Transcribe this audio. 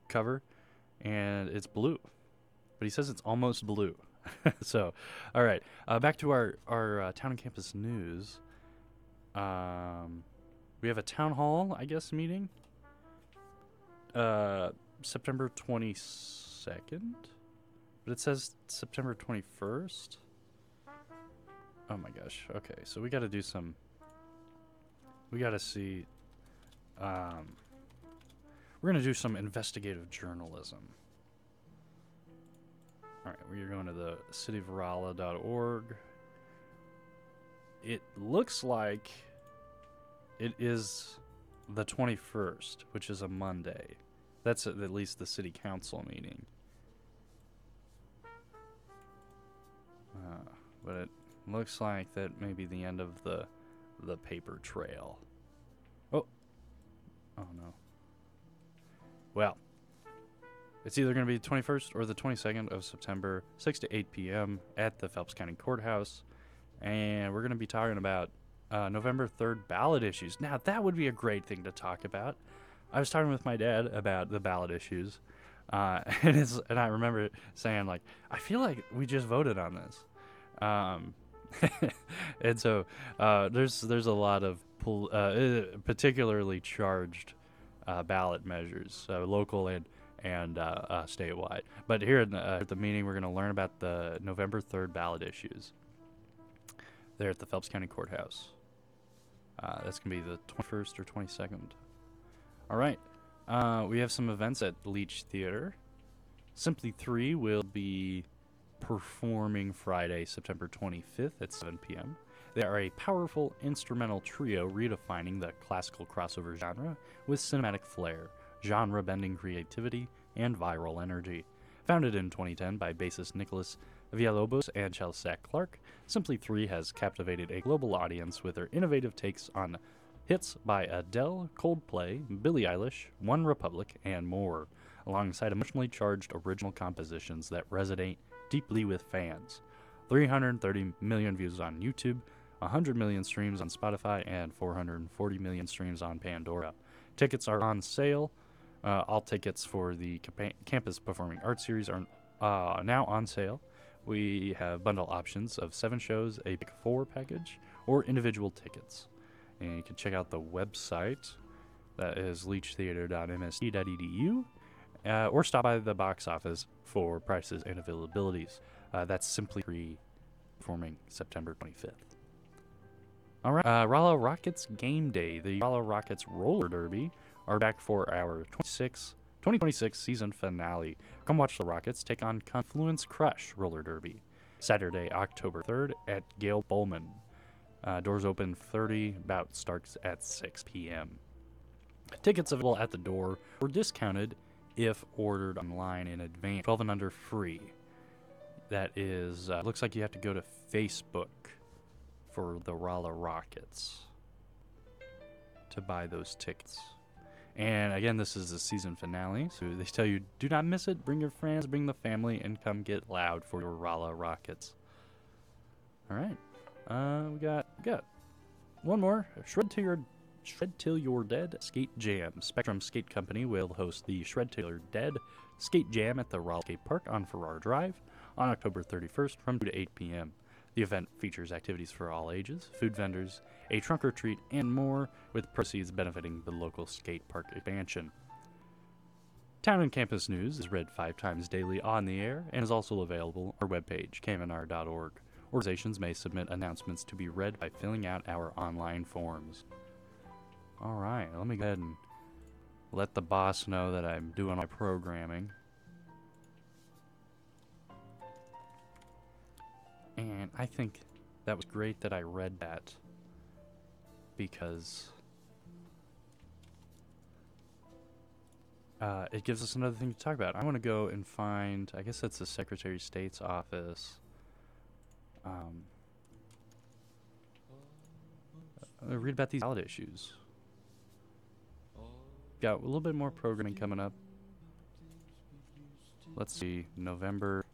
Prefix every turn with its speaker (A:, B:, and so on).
A: cover, and it's blue. But he says it's almost blue. So, all right. Back to our town and campus news. We have a town hall, I guess, meeting. September 22nd, but it says September 21st. Oh my gosh. Okay, so we got to do some. We got to see. We're gonna do some investigative journalism. All right, we're going to the cityofrolla.org. It looks like it is the 21st, which is a Monday. That's at least the city council meeting. But it looks like that may be the end of the paper trail. Oh no. Well, it's either going to be the 21st or the 22nd of September, 6 to 8 p.m. at the Phelps County Courthouse. And we're going to be talking about November 3rd ballot issues. Now, that would be a great thing to talk about. I was talking with my dad about the ballot issues. And I remember saying, like, I feel like we just voted on this. And so there's a lot of particularly charged ballot measures, local and statewide. But here at the meeting, we're going to learn about the November 3rd ballot issues there at the Phelps County Courthouse. That's going to be the 21st or 22nd. All right. We have some events at Leach Theater. Simply 3 will be performing Friday, September 25th at 7 p.m. They are a powerful instrumental trio redefining the classical crossover genre with cinematic flair, genre-bending creativity, and viral energy. Founded in 2010 by bassist Nicholas Villalobos and Chelsea Clark, Simply 3 has captivated a global audience with their innovative takes on hits by Adele, Coldplay, Billie Eilish, One Republic, and more, alongside emotionally charged original compositions that resonate deeply with fans. 330 million views on YouTube, 100 million streams on Spotify, and 440 million streams on Pandora. Tickets are on sale. All tickets for the Campus Performing Arts Series are now on sale. We have bundle options of 7 shows, a Pick 4 package, or individual tickets. And you can check out the website. That is leachtheater.msd.edu. Or stop by the box office for prices and availabilities. That's Simply 3 performing September 25th. All right, Rolla Rockets Game Day. The Rolla Rockets Roller Derby are back for our 2026 season finale. Come watch the Rockets take on Confluence Crush Roller Derby. Saturday, October 3rd at Gail Bowman. Doors open 30, bout starts at 6 p.m. Tickets available at the door or discounted if ordered online in advance. 12 and under free. That is, looks like you have to go to Facebook for the Rolla Rockets to buy those tickets. And again, this is the season finale, so they tell you, do not miss it. Bring your friends, bring the family, and come get loud for your Rolla Rockets. All right. We got one more. Shred Till You're Dead Skate Jam. Spectrum Skate Company will host the Shred Till You're Dead Skate Jam at the Rolla Skate Park on Farrar Drive on October 31st from 2 to 8 p.m. The event features activities for all ages, food vendors, a trunk or treat, and more, with proceeds benefiting the local skate park expansion. Town and Campus News is read 5 times daily on the air and is also available on our webpage, kmnr.org. Organizations may submit announcements to be read by filling out our online forms. All right, let me go ahead and let the boss know that I'm doing my programming. And I think that was great that I read that, because it gives us another thing to talk about. I want to go and find, I guess that's the Secretary of State's office. Read about these ballot issues. Got a little bit more programming coming up. Let's see, November